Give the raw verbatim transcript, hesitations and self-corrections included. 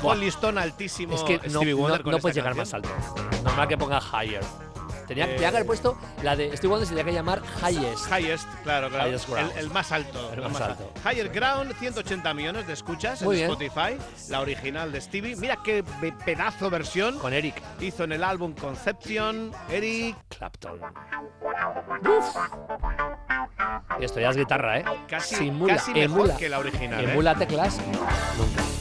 dejó el listón altísimo. Es que no, Stevie Wonder no, con no esta puedes llegar canción. más alto. Normal que ponga higher. Tenía, Eh, tenía que haber puesto la de Stevie Wonder, se tenía que llamar highest. Highest, claro, claro. Highest el, ground. el más alto. El el más alto. Higher Ground, ciento ochenta millones de escuchas Muy en bien. Spotify. La original de Stevie. Mira qué be- pedazo versión Con Eric hizo en el álbum Conception. Eric Clapton. Uf. Y esto ya es guitarra, ¿eh? casi, Simula, casi mejor emula, que la original. ¿eh? emula teclas. Nunca.